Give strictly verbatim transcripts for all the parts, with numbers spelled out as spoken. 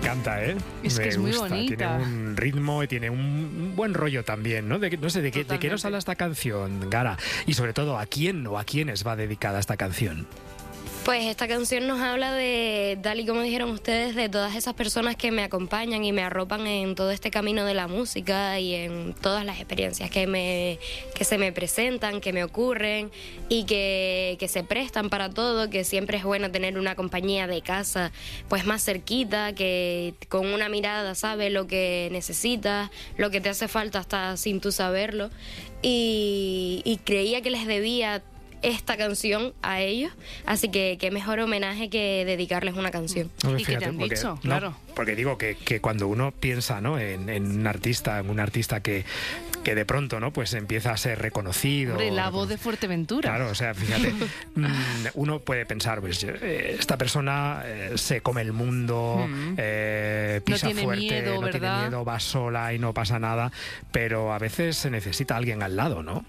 encanta, ¿eh? Es que Me es muy gusta. bonita. Tiene un ritmo y tiene un buen rollo también, ¿no? De, no sé, ¿de qué, ¿de qué nos habla esta canción, Gara? Y sobre todo, ¿a quién o a quiénes va dedicada esta canción? Pues esta canción nos habla de, tal y como dijeron ustedes, de todas esas personas que me acompañan y me arropan en todo este camino de la música y en todas las experiencias que me que se me presentan, que me ocurren y que, que se prestan para todo, que siempre es bueno tener una compañía de casa pues más cerquita, que con una mirada sabe lo que necesitas, lo que te hace falta hasta sin tú saberlo. Y, y creía que les debía esta canción a ellos, así que qué mejor homenaje que dedicarles una canción. Pues ¿Y qué te han porque, dicho? no, Claro. porque digo que, que cuando uno piensa, ¿no? en, en un artista, en un artista que, que de pronto, ¿no? Pues empieza a ser reconocido. Hombre, la voz de Fuerteventura. Claro, o sea, fíjate, mm, uno puede pensar, pues eh, esta persona eh, se come el mundo, Mm. eh, pisa No tiene fuerte, miedo, no tiene ¿verdad? miedo, va sola y no pasa nada, pero a veces se necesita alguien al lado, ¿no?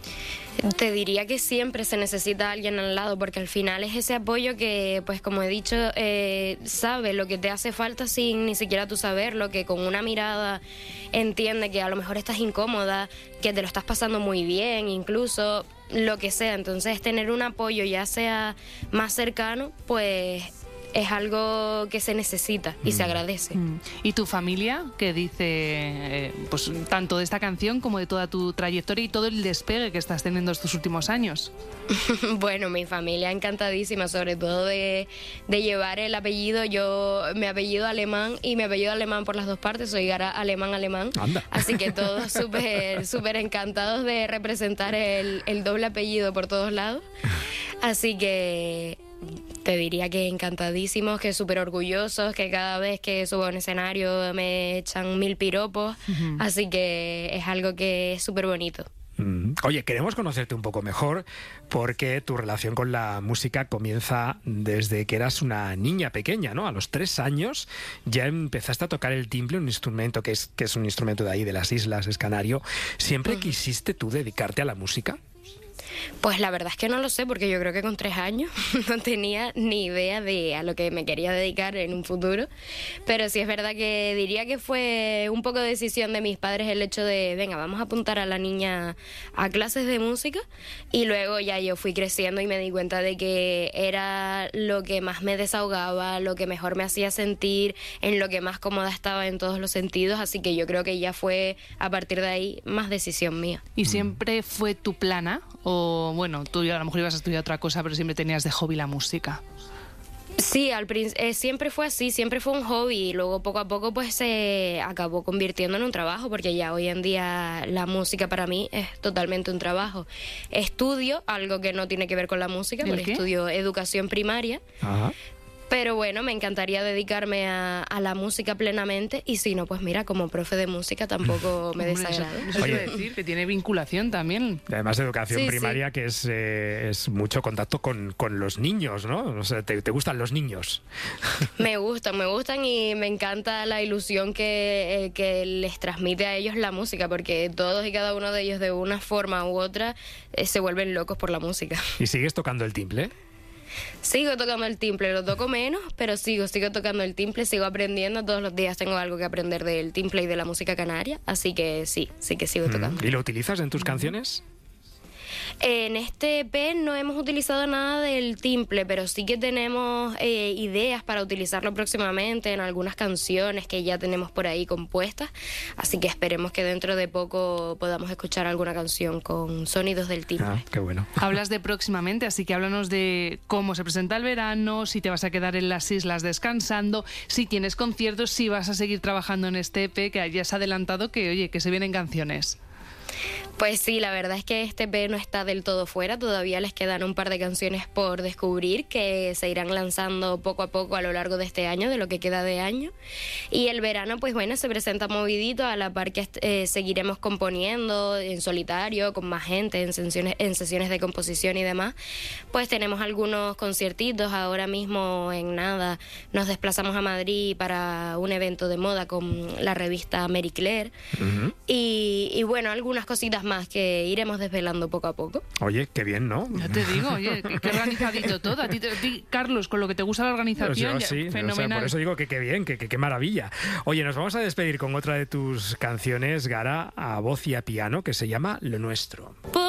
Te diría que siempre se necesita alguien al lado, porque al final es ese apoyo que, pues como he dicho, eh, sabe lo que te hace falta sin ni siquiera tú saberlo, que con una mirada entiende que a lo mejor estás incómoda, que te lo estás pasando muy bien, incluso lo que sea. Entonces tener un apoyo ya sea más cercano, pues es algo que se necesita y se agradece. Mm. ¿Y tu familia qué dice, eh, pues tanto de esta canción como de toda tu trayectoria y todo el despegue que estás teniendo estos últimos años? Bueno, mi familia encantadísima, sobre todo de, de llevar el apellido. Yo, mi apellido alemán y mi apellido alemán por las dos partes, soy Gara alemán-alemán. Anda. Así que todos súper súper encantados de representar el, el doble apellido por todos lados. Así que te diría que encantadísimos, que súper orgullosos, que cada vez que subo a un escenario me echan mil piropos. Uh-huh. Así que es algo que es súper bonito. Oye, queremos conocerte un poco mejor porque tu relación con la música comienza desde que eras una niña pequeña, ¿no? A los tres años ya empezaste a tocar el timple, un instrumento que es, que es un instrumento de ahí, de las islas, es canario. ¿Siempre uh-huh. quisiste tú dedicarte a la música? Pues la verdad es que no lo sé, porque yo creo que con tres años no tenía ni idea de a lo que me quería dedicar en un futuro, pero sí es verdad que diría que fue un poco decisión de mis padres el hecho de, venga, vamos a apuntar a la niña a clases de música, y luego ya yo fui creciendo y me di cuenta de que era lo que más me desahogaba, lo que mejor me hacía sentir, en lo que más cómoda estaba en todos los sentidos, así que yo creo que ya fue a partir de ahí más decisión mía. ¿Y siempre fue tu plana? O bueno, tú a lo mejor ibas a estudiar otra cosa, pero siempre tenías de hobby la música. Sí, al eh, siempre fue así, siempre fue un hobby, y luego poco a poco pues se acabó convirtiendo en un trabajo, porque ya hoy en día la música para mí es totalmente un trabajo. Estudio algo que no tiene que ver con la música, porque estudio educación primaria. Ajá. Pero bueno, me encantaría dedicarme a, a la música plenamente, y si no, pues mira, como profe de música tampoco me desagrada. Eso, eso quiere decir que tiene vinculación también. Además, educación sí, primaria, sí. que es, eh, es mucho contacto con, con los niños, ¿no? O sea, ¿te, te gustan los niños? Me gustan, me gustan y me encanta la ilusión que, eh, que les transmite a ellos la música, porque todos y cada uno de ellos de una forma u otra eh, se vuelven locos por la música. ¿Y sigues tocando el timple? Sigo tocando el timple, lo toco menos, pero sigo, sigo tocando el timple, sigo aprendiendo, todos los días tengo algo que aprender del timple y de la música canaria, así que sí, sí que sigo tocando. ¿Y lo utilizas en tus canciones? En este E P no hemos utilizado nada del timple, pero sí que tenemos eh, ideas para utilizarlo próximamente en algunas canciones que ya tenemos por ahí compuestas, así que esperemos que dentro de poco podamos escuchar alguna canción con sonidos del timple. Ah, qué bueno. Hablas de próximamente, así que háblanos de cómo se presenta el verano, si te vas a quedar en las islas descansando, si tienes conciertos, si vas a seguir trabajando en este E P, que hayas adelantado que, oye, que se vienen canciones. Pues sí, la verdad es que este E P no está del todo fuera, todavía les quedan un par de canciones por descubrir que se irán lanzando poco a poco a lo largo de este año, de lo que queda de año. Y el verano, pues bueno, se presenta movidito, a la par que eh, seguiremos componiendo en solitario, con más gente, en sesiones, en sesiones de composición y demás. Pues tenemos algunos conciertitos, ahora mismo en nada nos desplazamos a Madrid para un evento de moda con la revista Marie Claire. Uh-huh. y, y bueno, algunas cositas muchas más que iremos desvelando poco a poco. Oye, qué bien, ¿no? Ya te digo, oye, qué, qué organizadito todo. A ti, te, a ti, Carlos, con lo que te gusta la organización, Yo, sí, ya, fenomenal. O sea, por eso digo que qué bien, que qué maravilla. Oye, nos vamos a despedir con otra de tus canciones, Gara, a voz y a piano, que se llama Lo Nuestro. Por